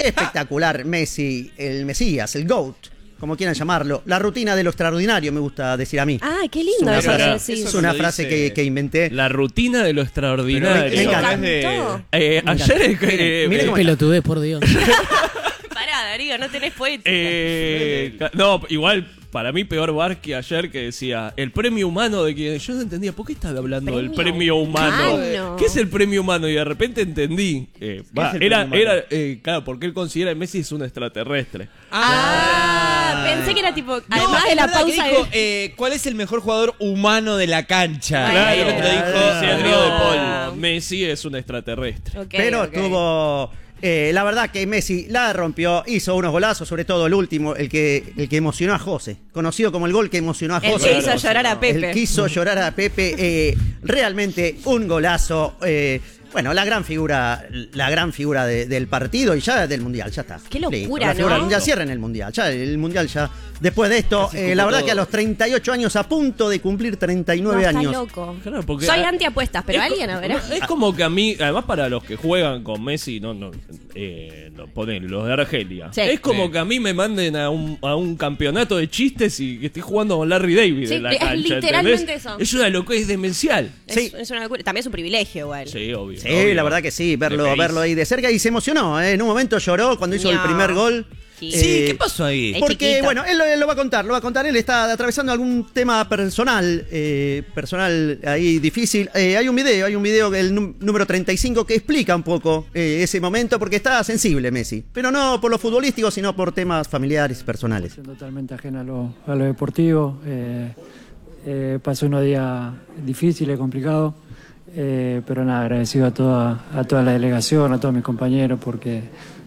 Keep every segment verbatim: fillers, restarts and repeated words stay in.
espectacular Messi, el Mesías, el GOAT, como quieran llamarlo. La rutina de lo extraordinario, me gusta decir a mí. Ah, qué lindo es una eso. frase, Sí. es una frase que, que inventé. La rutina de lo extraordinario. Me encanta. De... Eh, ayer... Eh, Mire eh, cómo pelotudez, por Dios. Pará, Darío, no tenés poética. eh, no, igual... Para mí peor bar que ayer que decía el premio humano de quien yo no entendía por qué estaba hablando ¿Premio? del premio humano. Humano. ¿Qué es el premio humano? Y de repente entendí. Eh, va, es el era, premio humano? era eh, claro, porque él considera que Messi es un extraterrestre. Ah, pensé que era tipo, además No, de la es verdad que pausa dijo, de... eh, ¿cuál es el mejor jugador humano de la cancha? Claro. Y el otro dijo, Decía el río de Ah. Paul, Messi es un extraterrestre. Ok, Pero ok. tuvo... Eh, la verdad que Messi la rompió, hizo unos golazos, sobre todo el último, el que, el que emocionó a José, conocido como el gol que emocionó a El José. que hizo llorar a Pepe. El que hizo llorar a Pepe, eh, realmente un golazo. eh, bueno, la gran figura, la gran figura de- del partido y ya del mundial, ya está. Qué locura, Listo, la figura ¿no? del mundial, cierren el mundial, ya el mundial ya. Después de esto, eh, la verdad todo. que a los treinta y ocho años, a punto de cumplir treinta y nueve No, está años. loco. Claro, porque- Soy antiapuestas, pero Es co- alguien a ver. Es como que a mí, además para los que juegan con Messi, no, no, eh, no ponen los de Argelia. Sí. Es como Sí. que a mí me manden a un, a un campeonato de chistes y que estoy jugando con Larry David Sí, en la es cancha. literalmente ¿entendés? eso. Es una locura, es demencial. Es, Sí. es una locura. También es un privilegio igual. Sí, obvio. Sí, obvio. la verdad que sí, verlo, De país. verlo ahí de cerca y se emocionó. eh, En un momento lloró cuando hizo el No. primer gol. Sí. Sí, Eh, ¿qué pasó ahí? Es Porque, chiquito. bueno, él, lo- él lo va a contar, lo va a contar. Él está atravesando algún tema personal, eh, personal ahí difícil. Eh, hay un video, hay un video, el nú- número treinta y cinco, que explica un poco eh, ese momento, porque está sensible Messi. Pero no por lo futbolístico, sino por temas familiares, personales. Totalmente ajena a lo, a lo deportivo. Eh, eh, pasó unos días difíciles, complicados, eh, pero nada, agradecido a toda, a toda la delegación, a todos mis compañeros, porque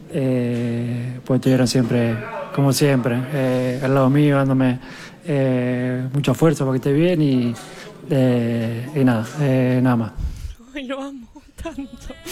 eh, pues estuvieron siempre, como siempre, eh, al lado mío, dándome eh, mucha fuerza para que esté bien y, eh, y nada, eh, nada más. Ay, lo amo tanto.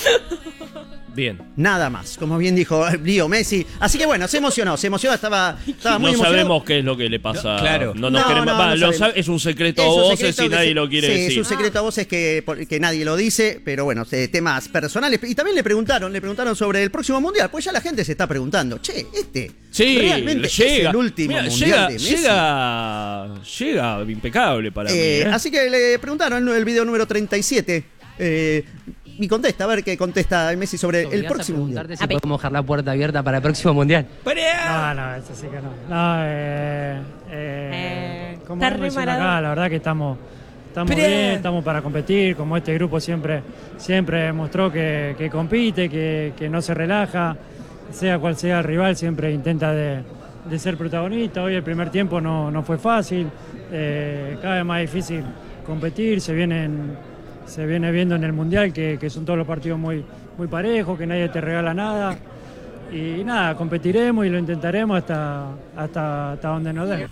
Bien. Nada más, como bien dijo Leo Messi. Así que bueno, se emocionó, se emocionó, estaba, estaba muy No emocionado. sabemos qué es lo que le pasa. No, claro. No nos No, queremos. no, va, no lo sabemos. sabe- es un secreto a Es un voces secreto y que nadie se- lo quiere sí, decir. es un secreto a voces que, por- que nadie lo dice, pero bueno, eh, temas personales. Y también le preguntaron, le preguntaron sobre el próximo mundial, pues ya la gente se está preguntando, che, este Sí, realmente llega. es el último Mira, mundial llega, de Messi. llega, llega impecable para Eh, mí. ¿eh? Así que le preguntaron en el video número treinta y siete eh, y contesta, a ver qué contesta Messi sobre el próximo mundial. si podemos dejar la puerta abierta para el próximo mundial. No, no, eso sí que no. No, eh, eh, Eh, como está hemos re mencionado Maradona. acá, la verdad que estamos, estamos Pero- bien, estamos para competir, como este grupo siempre, siempre demostró que, que compite, que, que no se relaja, sea cual sea el rival, siempre intenta de, de ser protagonista. Hoy el primer tiempo no, no fue fácil, eh, cada vez más difícil competir, se vienen... Se viene viendo en el Mundial que, que son todos los partidos muy, muy parejos, que nadie te regala nada. Y nada, competiremos y lo intentaremos hasta, hasta, hasta donde nos den.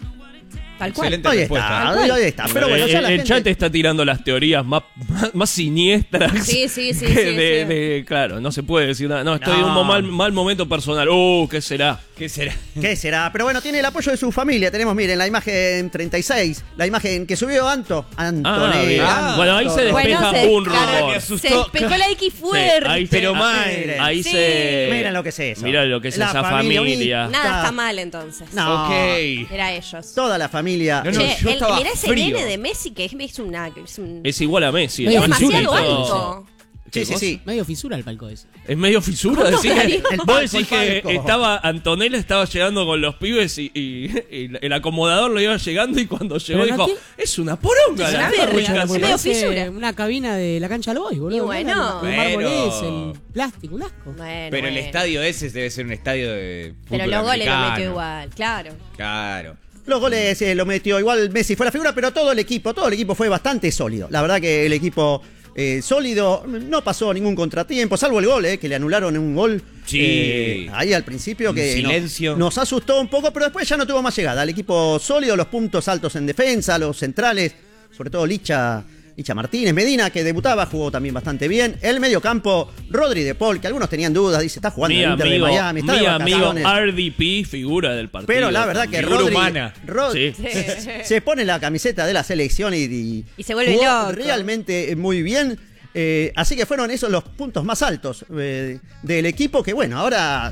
Tal cual. Excelente Ahí respuesta. está, ahí está. Pero bueno, el ya la el gente- chat está tirando las teorías más, más, más siniestras. Sí, sí, sí, que sí, de, sí. de- claro, no se puede decir nada. No, estoy en No. un mo- mal, mal momento personal. Uh, ¿qué será? ¿Qué será? ¿Qué será? Pero bueno, tiene el apoyo de su familia. Tenemos, miren, la imagen treinta y seis, la imagen que subió Anto. Ah, Antonella. bien. Ah, bueno, ahí se despeja Bueno, se- un claro, rumor. me Se asustó. despejó la X Sí, fuerte. ahí se- Pero ah, mal. Ahí Sí. se. Miren lo que es eso. Mira lo que es La esa familia. unida. Nada está mal entonces. No. Ok. Era ellos. Toda la familia. No, no, Che, yo el- estaba mirá ese frío. nene de Messi que es, es una. Es, un- Es igual a Messi. Es es el demasiado chiquito. alto. ¿Qué Sí, sí, cosa? sí. Medio fisura el palco ese. Es medio fisura, ¿Cómo, decís. Darío? El Vos palco, decís el que palco. estaba, Antonella estaba llegando con los pibes y, y- y el acomodador lo iba llegando y cuando llegó Pero no dijo, tiene- es una poronga. Es la una verga verga, que es hace". medio Parece fisura. una cabina de la cancha al boy, boludo. Y bueno. Los mármoles, Pero- el plástico, un asco. Bueno, Pero el bueno. estadio ese debe ser un estadio de fútbol Pero los goles lo americano. metió igual, claro. Claro. Los goles eh, lo metió igual Messi, fue la figura, pero todo el equipo, todo el equipo fue bastante sólido. La verdad que el equipo eh, sólido, no pasó ningún contratiempo, salvo el gol, eh, que le anularon un gol Sí. eh, ahí al principio Un que no- silencio. nos asustó un poco, pero después ya no tuvo más llegada. El equipo sólido, los puntos altos en defensa, los centrales, sobre todo Licha. Licha Martínez, Medina, que debutaba, jugó también bastante bien. El mediocampo, Rodri de Paul, que algunos tenían dudas, dice, está jugando Mi en el Inter amigo, de Miami, está mi de amigo vacaciones. R D P, figura del partido. Pero la verdad que Figura Rodri, humana. Rod- Sí. se, se pone la camiseta de la selección y, y, Y se vuelve jugó loco. realmente muy bien. Eh, así que fueron esos los puntos más altos eh, del equipo, que bueno, ahora